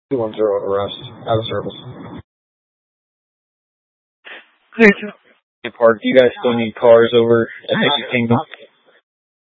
210 arrest. Out of service. Hey, Park, do you guys still need cars over at Magic Kingdom?